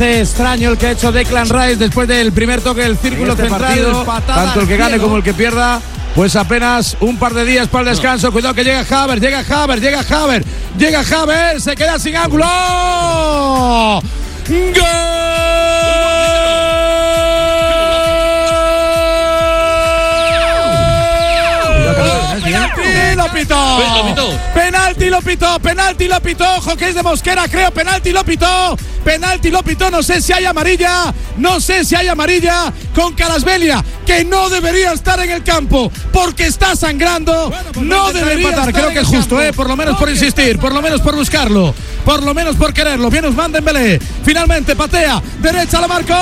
parece extraño el que ha hecho Declan Rice después del primer toque del círculo central. Partido, tanto el que gane como el que pierda, pues apenas un par de días para el descanso. Cuidado que llega Havertz, se queda sin ángulo. ¡Gol! Penalti lo pitó. Ojo que es de Mosquera, creo. Penalti lo pitó. No sé si hay amarilla con Kvaratskhelia, que no debería estar en el campo porque está sangrando. Bueno, pues no debería empatar. Creo que es justo, por lo menos por insistir, por lo menos por buscarlo, por lo menos por quererlo. Bien Ousmane Dembélé. Finalmente patea. Derecha, lo marcó.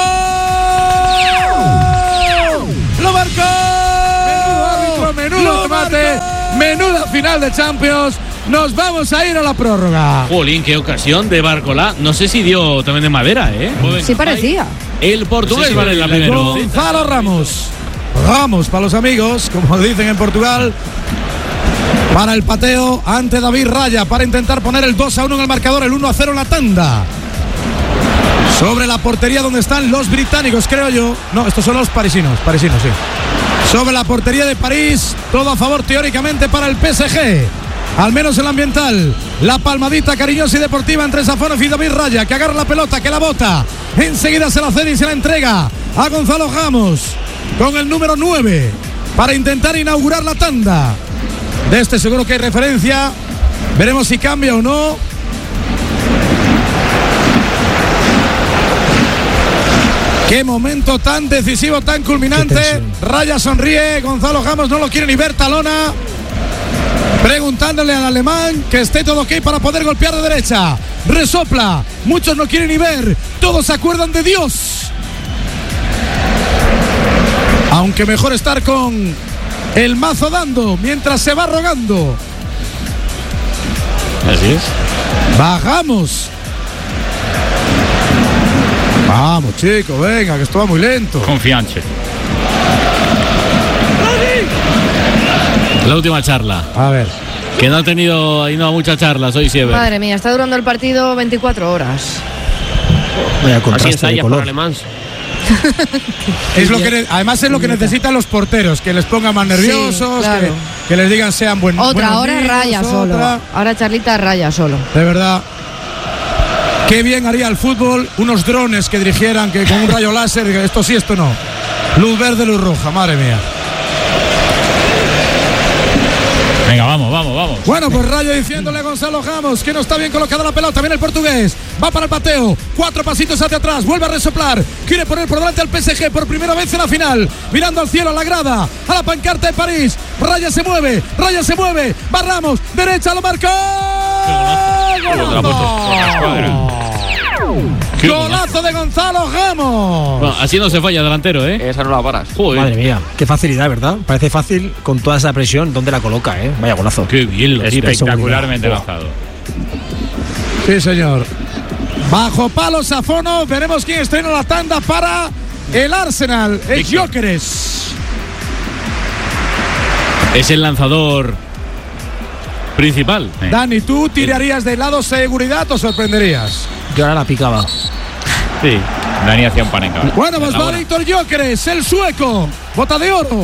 Menudo remate. Menuda final de Champions. Nos vamos a ir a la prórroga. Jolín, qué ocasión de Barcola. No sé si dio también de madera, Sí parecía. El portugués vale la primera. Gonzalo Ramos. Vamos para los amigos, como dicen en Portugal. Para el pateo ante David Raya, para intentar poner el 2-1 en el marcador, el 1-0 en la tanda. Sobre la portería donde están los británicos, creo yo. No, estos son los parisinos, sí. Sobre la portería de París, todo a favor teóricamente para el PSG. Al menos el ambiental. La palmadita cariñosa y deportiva entre Safonov y David Raya, que agarra la pelota, que la bota. Enseguida se la cede y se la entrega a Gonzalo Ramos con el número 9 para intentar inaugurar la tanda. De este seguro que hay referencia. Veremos si cambia o no. Qué momento tan decisivo, tan culminante. Raya sonríe, Gonzalo Ramos no lo quiere ni ver, talona, preguntándole al alemán que esté todo ok para poder golpear de derecha. Resopla, muchos no quieren ni ver, todos se acuerdan de Dios. Aunque mejor estar con el mazo dando mientras se va rogando. Así es. Bajamos. Vamos, chicos, venga, que esto va muy lento. Confianza. La última charla. A ver. Que no ha tenido ahí muchas charlas hoy, Siever. Madre mía, está durando el partido 24 horas. Vaya contraste de color. Es lo que, además es lo que necesitan los porteros, que les pongan más nerviosos, sí, claro. que les digan sean buenos. Ahora días, Raya solo. Ahora Charlita Raya solo. De verdad. Qué bien haría el fútbol unos drones que dirigieran que con un rayo láser, esto sí, esto no. Luz verde, luz roja, madre mía. Venga, vamos. Bueno, pues Rayo diciéndole a Gonzalo Ramos que no está bien colocada la pelota. Viene el portugués, va para el pateo, 4 pasitos hacia atrás, vuelve a resoplar, quiere poner por delante al PSG por primera vez en la final, mirando al cielo, a la grada, a la pancarta de París. Raya se mueve, va Ramos, derecha, lo marcó. Golazo de Gonzalo Ramos. Bueno, así no se falla delantero, Esa no la paras. Joder. Madre mía, qué facilidad, ¿verdad? Parece fácil con toda esa presión. ¿Dónde la coloca, Vaya golazo. Qué bien lo tira. Espectacularmente lanzado. Sí, señor. Bajo palo Safonov. Veremos quién estrena la tanda para el Arsenal. Es Gyökeres. Es el lanzador principal. Dani, ¿tú tirarías de lado seguridad o sorprenderías? Yo ahora la picaba. Sí, Dani hacía un pan en cabeza. Bueno, pues va Víctor Gyökeres, el sueco, bota de oro.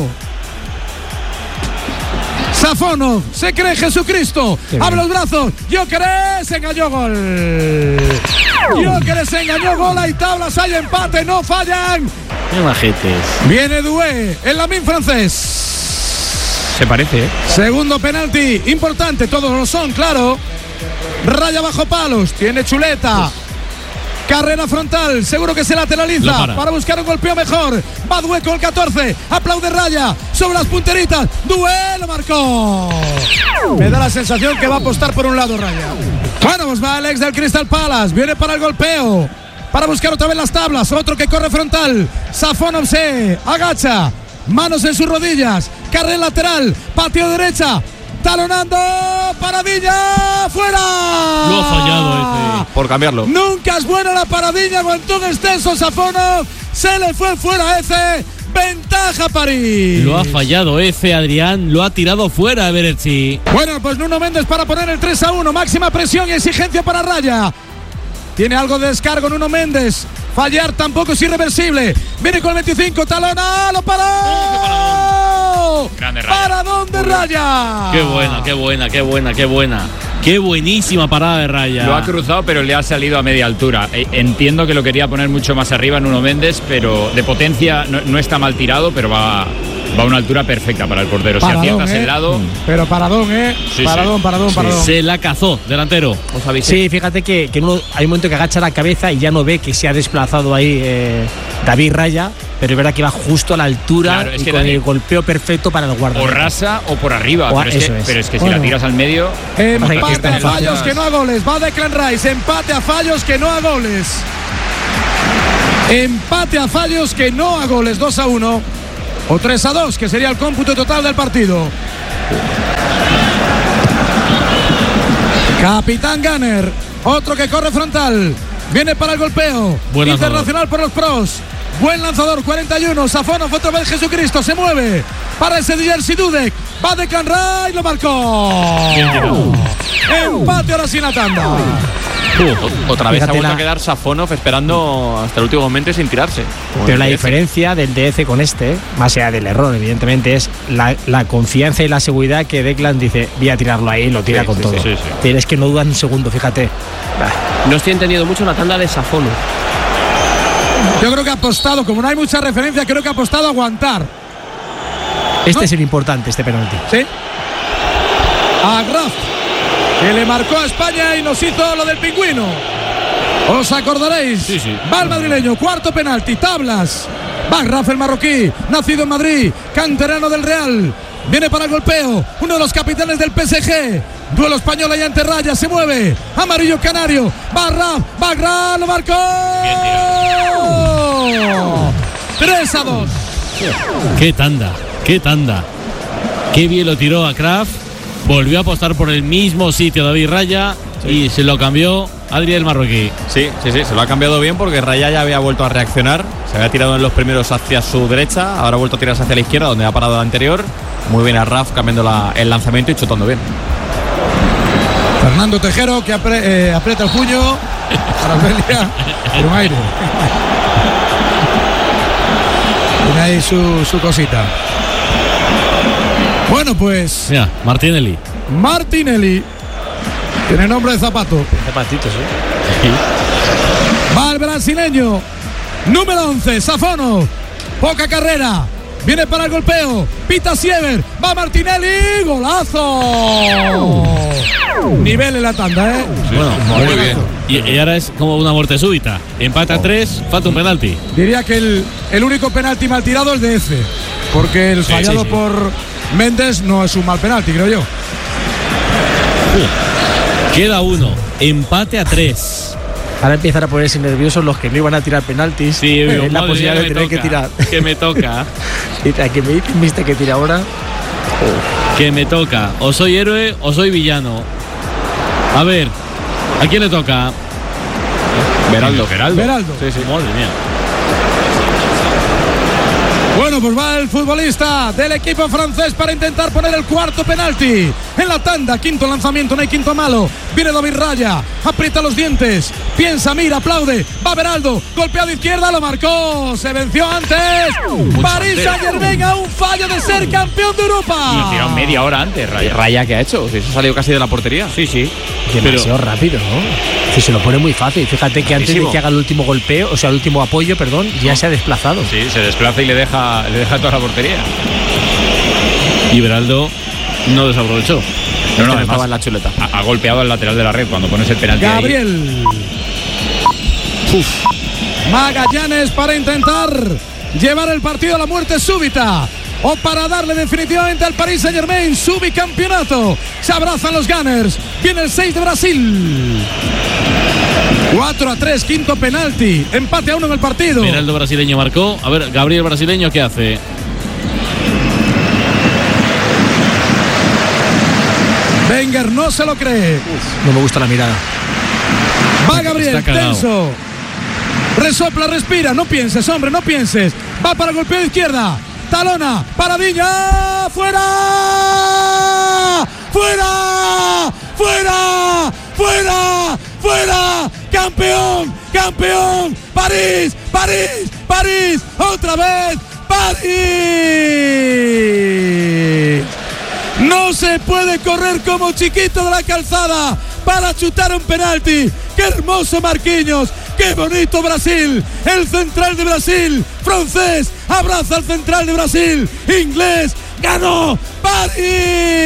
Safonov, se cree Jesucristo, abre los brazos, Gyökeres engañó gol. Gyökeres engañó gol, hay tablas, hay empate, no fallan. Qué majetes. Viene Doué, el Lamine francés. Se parece, Segundo penalti, importante, todos lo son, claro. Raya bajo palos, tiene chuleta. Carrera frontal, seguro que se lateraliza para buscar un golpeo mejor. Va Doué con el 14, aplaude Raya sobre las punteritas. Doué lo marcó. Me da la sensación que va a apostar por un lado Raya. Bueno, pues va el ex del Crystal Palace, viene para el golpeo, para buscar otra vez las tablas. Otro que corre frontal. Safonov se agacha, manos en sus rodillas, carrera lateral, patio derecha, talonando, paradilla, fuera. Lo ha fallado por cambiarlo. Nunca es buena la paradilla, aguantó un extenso Safonov, se le fue fuera ese. Ventaja París. Lo ha fallado Adrián, lo ha tirado fuera Beretsi. Bueno, pues Nuno Méndez para poner el 3-1, máxima presión y exigencia para Raya. Tiene algo de descargo Nuno Méndez. Fallar tampoco es irreversible. Viene con el 25, Talona, lo paró. Grande Raya. Paradón de Raya. Qué buena. Qué buenísima parada de Raya. Lo ha cruzado, pero le ha salido a media altura. Entiendo que lo quería poner mucho más arriba Nuno Méndez, pero de potencia no está mal tirado, pero va a una altura perfecta para el portero. Paradón, si aciertas el lado. Pero paradón, Sí, paradón. Se la cazó, delantero. Sí, fíjate que hay un momento que agacha la cabeza y ya no ve que se ha desplazado ahí David Raya, pero es verdad que va justo a la altura, Claro, es y que con Dani, el golpeo perfecto para el guardameta. O rasa o por arriba. O- Pero eso es. es que si Bueno. la tiras al medio. Empate a fallos fallas. que no a goles. Va Declan Rice. Empate a fallos que no a goles. Empate a fallos que no a goles. 2-1 o 3-2, que sería el cómputo total del partido. Capitán Gunner. Otro que corre frontal. Viene para el golpeo. Buen Internacional por los pros. Buen lanzador, 41. Safonov, otra vez Jesucristo. Se mueve para ese Jerzy Dudek. Va Declan Rice, lo marcó. Empate ahora sin la tanda. Otra vez ha Fíjate vuelto la- a quedar Safonov esperando hasta el último momento sin tirarse. Pero la DF. diferencia del DF con más allá del error, evidentemente, es la confianza y la seguridad que Declan dice, voy a tirarlo ahí, lo tira Sí, con sí, todo. sí, sí. Pero es que no dudan un segundo, fíjate. No estoy entendiendo mucho la tanda de Safonov. Yo creo que ha apostado, como no hay mucha referencia, creo que ha apostado a aguantar. Este es el importante, este penalti. ¿Sí? A Graf, que le marcó a España y nos hizo lo del pingüino. ¿Os acordaréis? Sí. Va el madrileño, cuarto penalti, tablas. Va Graf, el marroquí, nacido en Madrid, canterano del Real. Viene para el golpeo, uno de los capitanes del PSG. Duelo español allá ante Raya, se mueve. Amarillo canario, va Graf, lo marcó. 3-2. Qué tanda. Qué bien lo tiró a Kraft. Volvió a apostar por el mismo sitio David Raya y se lo cambió Adriel Marroquí. Sí, se lo ha cambiado bien porque Raya ya había vuelto a reaccionar. Se había tirado en los primeros hacia su derecha, ahora ha vuelto a tirarse hacia la izquierda, donde ha parado el anterior. Muy bien a Raf cambiando el lanzamiento y chutando bien. Fernando Tejero, que aprieta el puño. Arabella, con aire. Tiene ahí su cosita. Bueno, pues Mira, Martinelli. Martinelli tiene nombre de zapato. Zapatitos, Va el brasileño, número 11, Safonov. Poca carrera. Viene para el golpeo. Pita Siever. Va Martinelli. ¡Golazo! Nivel en la tanda, ¿eh? Bueno, muy bien. Y ahora es como una muerte súbita. Empate a 3, falta un penalti. Diría que el único penalti mal tirado es de F. Porque el fallado por Méndez no es un mal penalti, creo yo. Queda uno. Empate a 3. Ahora empiezan a ponerse nerviosos los que no iban a tirar penaltis. Sí, es la madre posibilidad mía, de tener que tirar. Que me toca. Y a que me dicen, viste que tira ahora. Que me toca. O soy héroe o soy villano. A ver, ¿a quién le toca? Beraldo. Beraldo. Sí, madre mía. Bueno, pues va el futbolista del equipo francés para intentar poner el cuarto penalti en la tanda. Quinto lanzamiento, no hay quinto malo. Viene David Raya, aprieta los dientes, piensa, mira, aplaude. Va Beraldo, golpeado izquierda, lo marcó. Se venció antes. París Saint-Germain a un fallo de ser campeón de Europa. Y tiró media hora antes, Raya. Raya que ha hecho, si eso ha salido casi de la portería. Sí. Demasiado rápido, ¿no? Si se lo pone muy fácil. Fíjate que antes de que haga el último golpeo, o sea, el último apoyo, perdón, ya se ha desplazado. Sí, se desplaza y le deja toda la portería. Y Beraldo no desaprovechó. No, Además, además, estaba en la chuleta. ha golpeado al lateral de la red cuando pones el penalti ahí. Gabriel. Magallanes para intentar llevar el partido a la muerte súbita o para darle definitivamente al Paris Saint-Germain su bicampeonato. Se abrazan los Gunners. Viene el 6 de Brasil. 4-3, quinto penalti. Empate a 1 en el partido. Beraldo brasileño marcó. A ver, Gabriel brasileño, ¿qué hace? Wenger no se lo cree. No me gusta la mirada. Va Gabriel, Está cagado. tenso. Resopla, respira. No pienses, hombre, no pienses. Va para el golpeo de izquierda. Talona, paradilla. ¡Fuera! ¡Fuera! ¡Fuera! ¡Fuera! ¡Fuera! ¡Campeón! ¡Campeón! París, París, París, otra vez, París. No se puede correr como Chiquito de la Calzada para chutar un penalti. ¡Qué hermoso Marquinhos! ¡Qué bonito Brasil! El central de Brasil, francés, abraza al central de Brasil, inglés, ganó París.